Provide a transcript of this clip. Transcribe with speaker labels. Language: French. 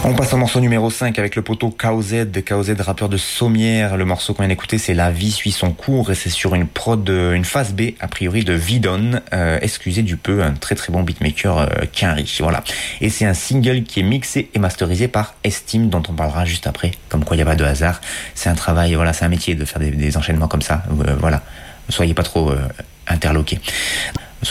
Speaker 1: On passe au morceau numéro 5 avec le poteau KOZ, rappeur de Sommières. Le morceau qu'on vient d'écouter, c'est La vie suit son cours et c'est sur une prod, une phase B, a priori de Vidon. Excusez du peu, un très très bon beatmaker Quinry. Voilà. Et c'est un single qui est mixé et masterisé par Estime, dont on parlera juste après. Comme quoi il n'y a pas de hasard. C'est un travail, voilà, c'est un métier de faire des enchaînements comme ça. Voilà. Ne soyez pas trop interloqués.